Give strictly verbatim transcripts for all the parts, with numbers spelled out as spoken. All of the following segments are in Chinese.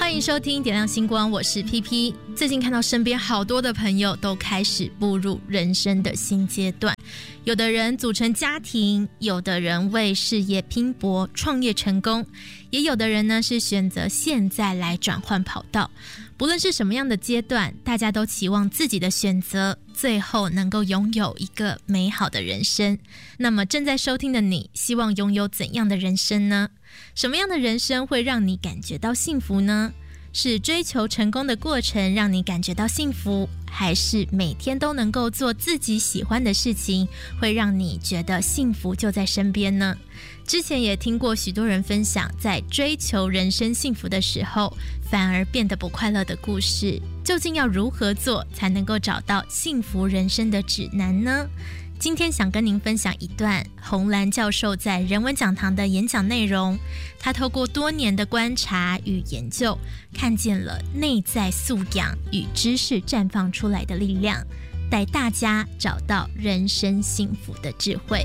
欢迎收听点亮星光，我是 P P。 最近看到身边好多的朋友都开始步入人生的新阶段，有的人组成家庭，有的人为事业拼搏创业成功，也有的人呢是选择现在来转换跑道。不论是什么样的阶段，大家都期望自己的选择最后能够拥有一个美好的人生。那么正在收听的你，希望拥有怎样的人生呢？什么样的人生会让你感觉到幸福呢？是追求成功的过程让你感觉到幸福，还是每天都能够做自己喜欢的事情会让你觉得幸福就在身边呢？之前也听过许多人分享在追求人生幸福的时候反而变得不快乐的故事，究竟要如何做才能够找到幸福人生的指南呢？今天想跟您分享一段洪兰教授在人文讲堂的演讲内容。他透过多年的观察与研究，看见了内在素养与知识绽放出来的力量，带大家找到人生幸福的智慧。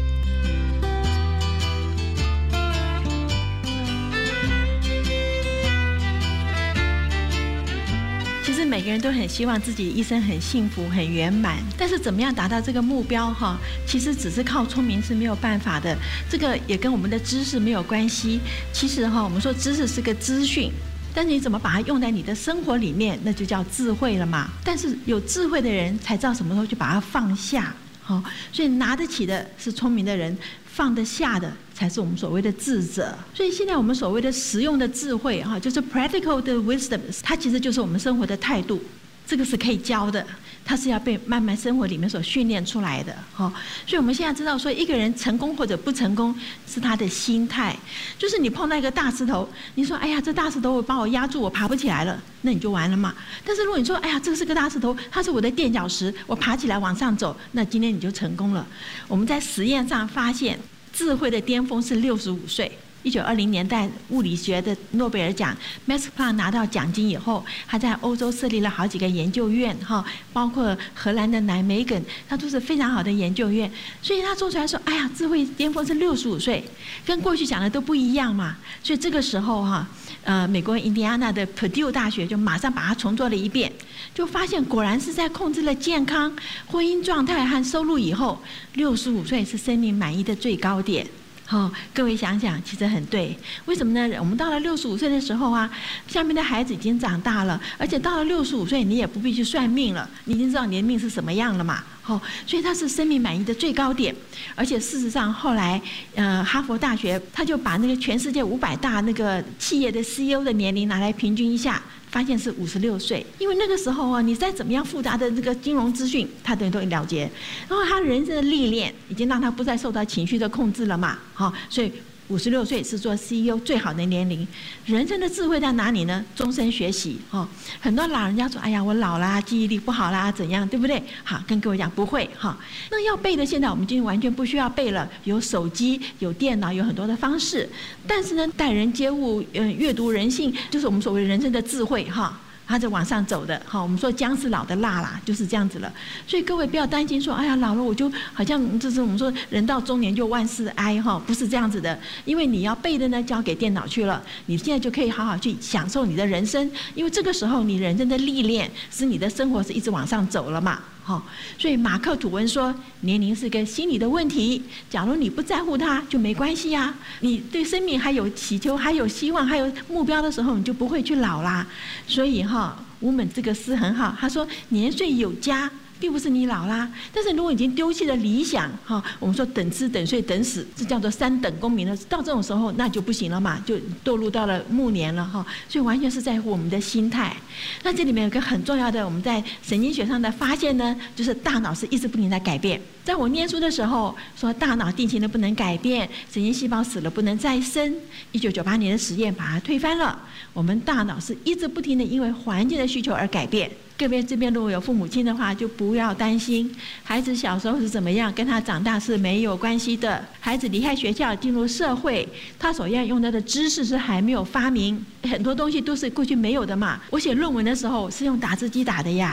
每个人都很希望自己一生很幸福很圆满，但是怎么样达到这个目标哈，其实只是靠聪明是没有办法的，这个也跟我们的知识没有关系。其实哈，我们说知识是个资讯，但是你怎么把它用在你的生活里面，那就叫智慧了嘛。但是有智慧的人才知道什么时候就把它放下，好，所以拿得起的是聪明的人，放得下的才是我们所谓的智者。所以现在我们所谓的实用的智慧哈，就是 practical 的 wisdom， 它其实就是我们生活的态度，这个是可以教的，它是要被慢慢生活里面所训练出来的哈。所以我们现在知道说，一个人成功或者不成功是他的心态，就是你碰到一个大石头，你说哎呀这大石头把我压住，我爬不起来了，那你就完了嘛。但是如果你说哎呀这是个大石头，它是我的垫脚石，我爬起来往上走，那今天你就成功了。我们在实验上发现，智慧的巅峰是六十五岁。一九二零年代物理学的诺贝尔奖 Max Planck 拿到奖金以后，他在欧洲设立了好几个研究院哈，包括荷兰的南梅根，他都是非常好的研究院。所以他做出来说，哎呀，智慧巅峰是六十五岁，跟过去讲的都不一样嘛。所以这个时候哈，呃，美国印第安纳的 Purdue 大学就马上把它重做了一遍，就发现果然是在控制了健康、婚姻状态和收入以后，六十五岁是生命满意的最高点。好、哦，各位想想，其实很对。为什么呢？我们到了六十五岁的时候啊，下面的孩子已经长大了，而且到了六十五岁，你也不必去算命了，你已经知道你的命是什么样了嘛。好、哦，所以它是生命满意的最高点。而且事实上，后来呃，哈佛大学他就把那个全世界五百大那个企业的 C E O 的年龄拿来平均一下。发现是五十六岁，因为那个时候啊，你再怎么样复杂的这个金融资讯，他都都了解。然后他人生的历练已经让他不再受到情绪的控制了嘛，好，所以五十六岁是做 C E O 最好的年龄。人生的智慧在哪里呢？终身学习哈。很多老人家说，哎呀，我老啦，记忆力不好啦，怎样，对不对？好，跟各位讲不会哈。那要背的，现在我们已经完全不需要背了，有手机，有电脑，有很多的方式。但是呢，待人接物，嗯、呃，阅读人性，就是我们所谓人生的智慧哈。他在往上走的，好，我们说姜是老的辣啦，就是这样子了。所以各位不要担心说，哎呀，老了我就好像就是我们说人到中年就万事哀哈，不是这样子的。因为你要背的呢，交给电脑去了，你现在就可以好好去享受你的人生，因为这个时候你人生的历练使你的生活是一直往上走了嘛。好，所以马克吐温说，年龄是个心理的问题。假如你不在乎它，就没关系啊。你对生命还有祈求、还有希望、还有目标的时候，你就不会去老啦。所以哈，伍本这个诗很好，他说年岁有加，并不是你老啦，但是如果已经丢弃了理想，哈，我们说等吃等睡等死，这叫做三等公民了。到这种时候，那就不行了嘛，就堕入到了暮年了哈。所以完全是在乎我们的心态。那这里面有个很重要的，我们在神经学上的发现呢，就是大脑是一直不停在改变。在我念书的时候，说大脑定型的不能改变，神经细胞死了不能再生。一九九八年的实验把它推翻了。我们大脑是一直不停的因为环境的需求而改变。各位这边如果有父母亲的话，就不要担心，孩子小时候是怎么样，跟他长大是没有关系的。孩子离开学校进入社会，他所要用到的知识是还没有发明，很多东西都是过去没有的嘛。我写论文的时候是用打字机打的呀。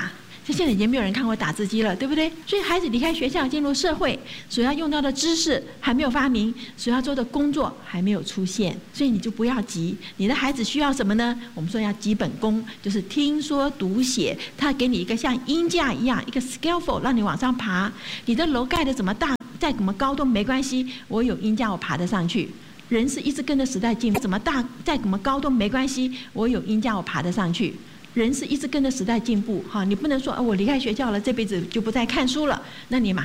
像现在已经没有人看过打字机了，对不对？所以孩子离开学校进入社会，所要用到的知识还没有发明，所要做的工作还没有出现，所以你就不要急。你的孩子需要什么呢？我们说要基本功，就是听说读写，他给你一个像鹰架一样一个 scaffold 让你往上爬。你的楼盖的怎么大再怎么高都没关系，我有鹰架我爬得上去。人是一直跟着时代进步，怎么大再怎么高都没关系，我有鹰架我爬得上去。人是一直跟着时代进步，哈，你不能说、哦、我离开学校了，这辈子就不再看书了，那你马